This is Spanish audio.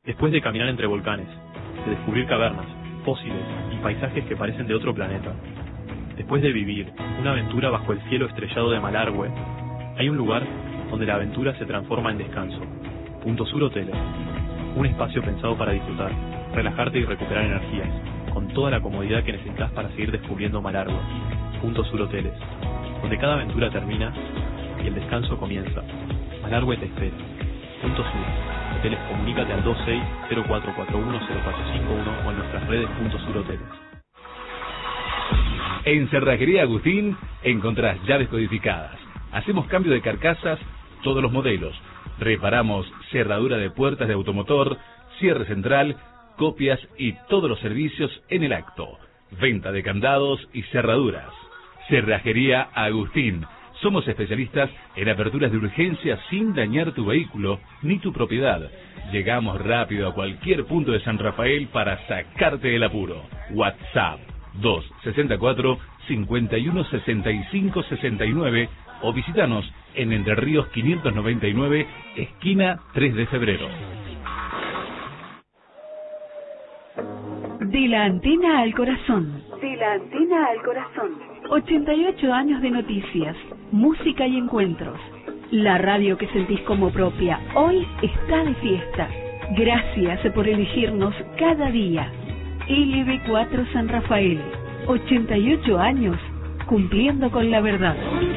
Después de caminar entre volcanes, de descubrir cavernas, fósiles y paisajes que parecen de otro planeta, después de vivir una aventura bajo el cielo estrellado de Malargüe, hay un lugar donde la aventura se transforma en descanso. Punto Sur Hoteles, un espacio pensado para disfrutar, relajarte y recuperar energías, con toda la comodidad que necesitas para seguir descubriendo Malargüe. Punto Sur Hoteles, donde cada aventura termina y el descanso comienza. Malargüe te espera. Punto Sur Hoteles, comunícate al 26-0441-0451 o en nuestras redes Punto Sur Hoteles. En Cerrajería Agustín encontrás llaves codificadas. Hacemos cambio de carcasas, todos los modelos. Reparamos cerradura de puertas de automotor, cierre central, copias y todos los servicios en el acto. Venta de candados y cerraduras. Cerrajería Agustín. Somos especialistas en aperturas de urgencia sin dañar tu vehículo ni tu propiedad. Llegamos rápido a cualquier punto de San Rafael para sacarte del apuro. WhatsApp 264-5165-69 o visítanos en Entre Ríos 599, esquina 3 de febrero. De la antena al corazón. De la antena al corazón. 88 años de noticias, música y encuentros. La radio que sentís como propia, hoy está de fiesta. Gracias por elegirnos cada día. LB4 San Rafael, 88 años, cumpliendo con la verdad.